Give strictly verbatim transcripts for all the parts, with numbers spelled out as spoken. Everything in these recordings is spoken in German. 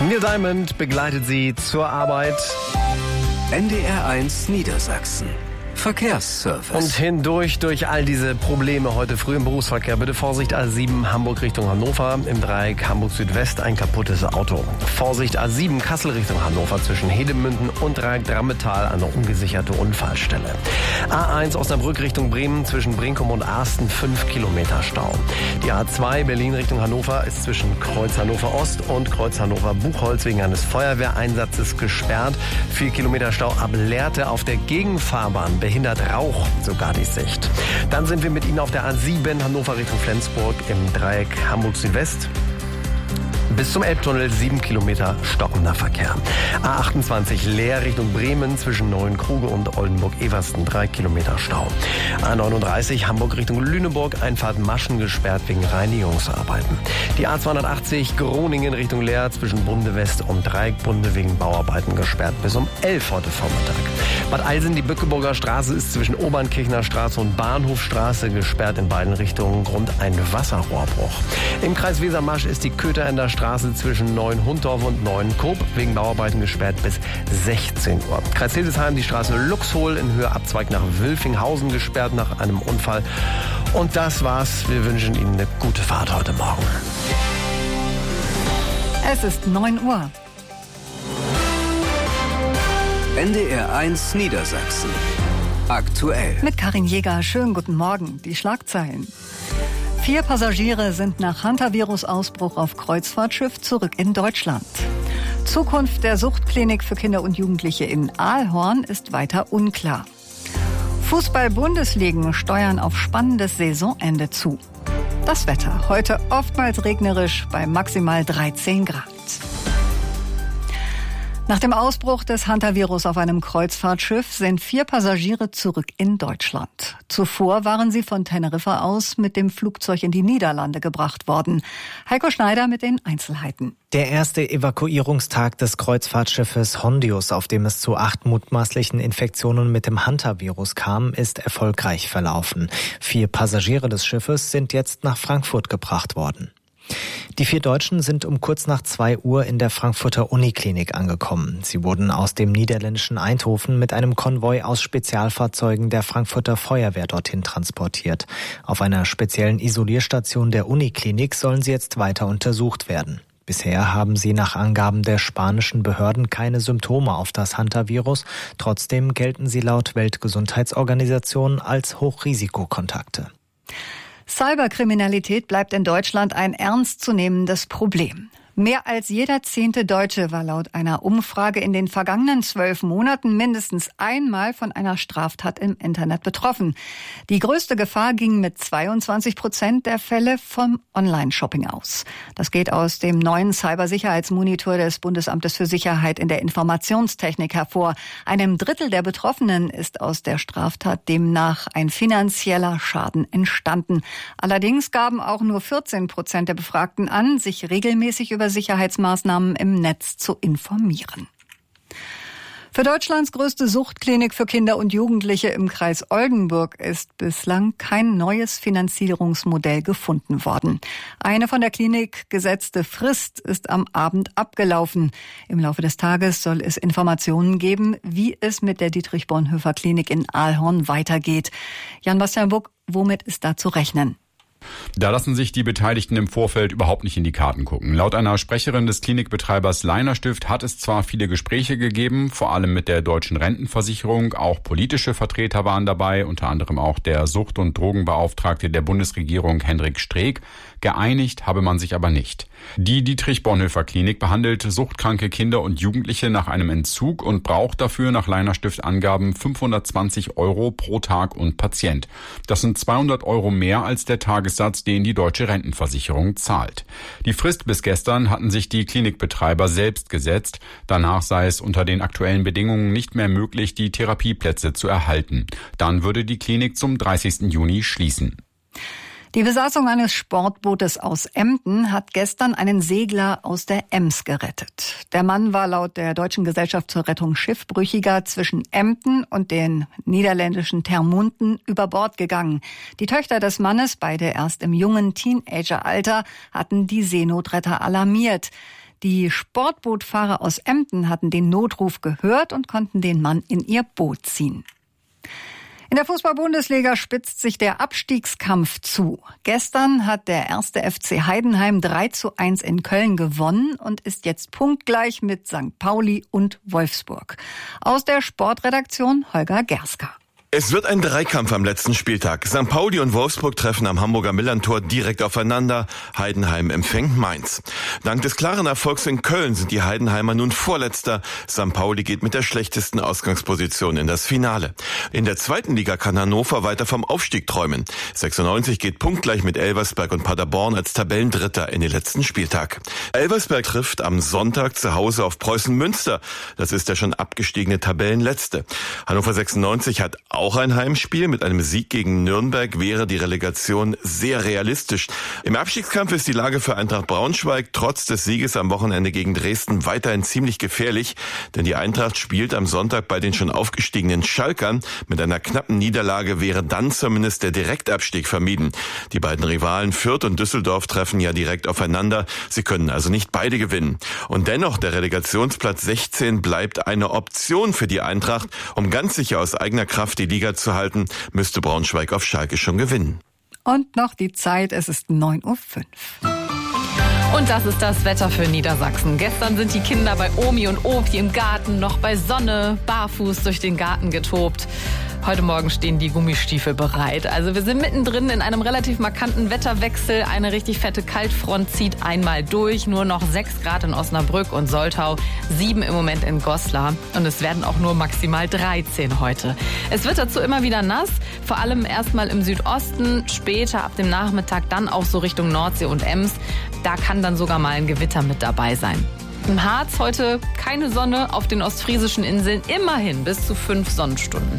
Neil Diamond begleitet sie zur Arbeit. N D R eins Niedersachsen. Verkehrsservice. Und hindurch durch all diese Probleme heute früh im Berufsverkehr. Bitte Vorsicht, A sieben Hamburg Richtung Hannover. Im Dreieck Hamburg Südwest ein kaputtes Auto. Vorsicht, A sieben Kassel Richtung Hannover zwischen Hedemünden und Dreieck Drammetal eine ungesicherte Unfallstelle. A eins Osnabrück Richtung Bremen zwischen Brinkum und Arsten fünf Kilometer Stau. Die A zwei Berlin Richtung Hannover ist zwischen Kreuz Hannover Ost und Kreuz Hannover Buchholz wegen eines Feuerwehreinsatzes gesperrt. vier Kilometer Stau ab Lehrte auf der Gegenfahrbahn. Behindert Rauch sogar die Sicht. Dann sind wir mit Ihnen auf der A sieben Hannover Richtung Flensburg im Dreieck Hamburg Südwest. Bis zum Elbtunnel sieben Kilometer stockender Verkehr. A achtundzwanzig Leer Richtung Bremen zwischen Neuenkruge und Oldenburg-Eversten drei Kilometer Stau. A neununddreißig Hamburg Richtung Lüneburg Einfahrt Maschen gesperrt wegen Reinigungsarbeiten. Die A zweihundertachtzig Groningen Richtung Leer zwischen Bunde West und Dreieck Bunde wegen Bauarbeiten gesperrt bis um elf heute Vormittag. Bad Eilsen, die Bückeburger Straße ist zwischen Obernkirchner Straße und Bahnhofstraße gesperrt in beiden Richtungen Grund ein Wasserrohrbruch. Im Kreis Wesermarsch ist die Kötheränder Straße zwischen Neuen-Hundorf und Neuen-Koop wegen Bauarbeiten gesperrt bis sechzehn Uhr. Kreis Hildesheim, die Straße Luxhol in Höhe Abzweig nach Wülfinghausen gesperrt nach einem Unfall. Und das war's. Wir wünschen Ihnen eine gute Fahrt heute Morgen. Es ist neun Uhr. N D R eins Niedersachsen. Aktuell. Mit Karin Jäger. Schönen guten Morgen. Die Schlagzeilen. Vier Passagiere sind nach Hantavirus-Ausbruch auf Kreuzfahrtschiff zurück in Deutschland. Zukunft der Suchtklinik für Kinder und Jugendliche in Aalhorn ist weiter unklar. Fußball-Bundesligen steuern auf spannendes Saisonende zu. Das Wetter heute oftmals regnerisch bei maximal dreizehn Grad. Nach dem Ausbruch des Hantavirus auf einem Kreuzfahrtschiff sind vier Passagiere zurück in Deutschland. Zuvor waren sie von Teneriffa aus mit dem Flugzeug in die Niederlande gebracht worden. Heiko Schneider mit den Einzelheiten. Der erste Evakuierungstag des Kreuzfahrtschiffes Hondius, auf dem es zu acht mutmaßlichen Infektionen mit dem Hantavirus kam, ist erfolgreich verlaufen. Vier Passagiere des Schiffes sind jetzt nach Frankfurt gebracht worden. Die vier Deutschen sind um kurz nach zwei Uhr in der Frankfurter Uniklinik angekommen. Sie wurden aus dem niederländischen Eindhoven mit einem Konvoi aus Spezialfahrzeugen der Frankfurter Feuerwehr dorthin transportiert. Auf einer speziellen Isolierstation der Uniklinik sollen sie jetzt weiter untersucht werden. Bisher haben sie nach Angaben der spanischen Behörden keine Symptome auf das Hantavirus. Trotzdem gelten sie laut Weltgesundheitsorganisation als Hochrisikokontakte. Cyberkriminalität bleibt in Deutschland ein ernstzunehmendes Problem. Mehr als jeder zehnte Deutsche war laut einer Umfrage in den vergangenen zwölf Monaten mindestens einmal von einer Straftat im Internet betroffen. Die größte Gefahr ging mit zweiundzwanzig Prozent der Fälle vom Online-Shopping aus. Das geht aus dem neuen Cybersicherheitsmonitor des Bundesamtes für Sicherheit in der Informationstechnik hervor. Einem Drittel der Betroffenen ist aus der Straftat demnach ein finanzieller Schaden entstanden. Allerdings gaben auch nur vierzehn Prozent der Befragten an, sich regelmäßig über Sicherheitsmaßnahmen im Netz zu informieren. Für Deutschlands größte Suchtklinik für Kinder und Jugendliche im Kreis Oldenburg ist bislang kein neues Finanzierungsmodell gefunden worden. Eine von der Klinik gesetzte Frist ist am Abend abgelaufen. Im Laufe des Tages soll es Informationen geben, wie es mit der Dietrich-Bonhoeffer-Klinik in Aalhorn weitergeht. Jan-Bastian Buck, womit ist da zu rechnen? Da lassen sich die Beteiligten im Vorfeld überhaupt nicht in die Karten gucken. Laut einer Sprecherin des Klinikbetreibers Leinerstift hat es zwar viele Gespräche gegeben, vor allem mit der Deutschen Rentenversicherung. Auch politische Vertreter waren dabei, unter anderem auch der Sucht- und Drogenbeauftragte der Bundesregierung Hendrik Streeck. Geeinigt habe man sich aber nicht. Die Dietrich-Bonhoeffer-Klinik behandelt suchtkranke Kinder und Jugendliche nach einem Entzug und braucht dafür nach Leinerstift-Angaben fünfhundertzwanzig Euro pro Tag und Patient. Das sind zweihundert Euro mehr als der Tagessatz, den die Deutsche Rentenversicherung zahlt. Die Frist bis gestern hatten sich die Klinikbetreiber selbst gesetzt. Danach sei es unter den aktuellen Bedingungen nicht mehr möglich, die Therapieplätze zu erhalten. Dann würde die Klinik zum dreißigsten Juni schließen. Die Besatzung eines Sportbootes aus Emden hat gestern einen Segler aus der Ems gerettet. Der Mann war laut der Deutschen Gesellschaft zur Rettung Schiffbrüchiger zwischen Emden und den niederländischen Termunten über Bord gegangen. Die Töchter des Mannes, beide erst im jungen Teenageralter, hatten die Seenotretter alarmiert. Die Sportbootfahrer aus Emden hatten den Notruf gehört und konnten den Mann in ihr Boot ziehen. In der Fußball-Bundesliga spitzt sich der Abstiegskampf zu. Gestern hat der erste F C Heidenheim drei zu eins in Köln gewonnen und ist jetzt punktgleich mit Sankt Pauli und Wolfsburg. Aus der Sportredaktion Holger Gerska. Es wird ein Dreikampf am letzten Spieltag. Sankt Pauli und Wolfsburg treffen am Hamburger Millerntor direkt aufeinander. Heidenheim empfängt Mainz. Dank des klaren Erfolgs in Köln sind die Heidenheimer nun Vorletzter. Sankt Pauli geht mit der schlechtesten Ausgangsposition in das Finale. In der zweiten Liga kann Hannover weiter vom Aufstieg träumen. sechsundneunzig geht punktgleich mit Elversberg und Paderborn als Tabellendritter in den letzten Spieltag. Elversberg trifft am Sonntag zu Hause auf Preußen Münster. Das ist der schon abgestiegene Tabellenletzte. Hannover sechsundneunzig hat auch ein Heimspiel. Mit einem Sieg gegen Nürnberg wäre die Relegation sehr realistisch. Im Abstiegskampf ist die Lage für Eintracht Braunschweig trotz des Sieges am Wochenende gegen Dresden weiterhin ziemlich gefährlich, denn die Eintracht spielt am Sonntag bei den schon aufgestiegenen Schalkern. Mit einer knappen Niederlage wäre dann zumindest der Direktabstieg vermieden. Die beiden Rivalen Fürth und Düsseldorf treffen ja direkt aufeinander. Sie können also nicht beide gewinnen. Und dennoch, der Relegationsplatz sechzehn bleibt eine Option für die Eintracht. Um ganz sicher aus eigener Kraft die Liga zu halten, müsste Braunschweig auf Schalke schon gewinnen. Und noch die Zeit, es ist neun Uhr fünf. Und das ist das Wetter für Niedersachsen. Gestern sind die Kinder bei Omi und Opi im Garten noch bei Sonne barfuß durch den Garten getobt. Heute Morgen stehen die Gummistiefel bereit. Also wir sind mittendrin in einem relativ markanten Wetterwechsel. Eine richtig fette Kaltfront zieht einmal durch. Nur noch sechs Grad in Osnabrück und Soltau, sieben im Moment in Goslar. Und es werden auch nur maximal dreizehn heute. Es wird dazu immer wieder nass, vor allem erstmal im Südosten, später ab dem Nachmittag dann auch so Richtung Nordsee und Ems. Da kann dann sogar mal ein Gewitter mit dabei sein. Im Harz heute keine Sonne, auf den ostfriesischen Inseln immerhin bis zu fünf Sonnenstunden.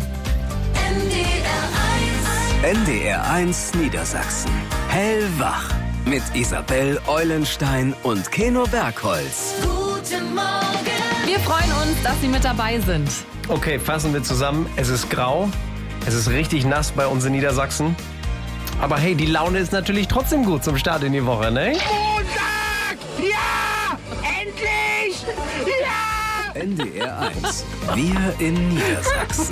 N D R eins Niedersachsen. Hellwach. Mit Isabel Eulenstein und Keno Bergholz. Guten Morgen. Wir freuen uns, dass Sie mit dabei sind. Okay, fassen wir zusammen. Es ist grau, es ist richtig nass bei uns in Niedersachsen. Aber hey, die Laune ist natürlich trotzdem gut zum Start in die Woche, ne? Montag! Ja! Endlich! Ja! N D R eins. Wir in Niedersachsen.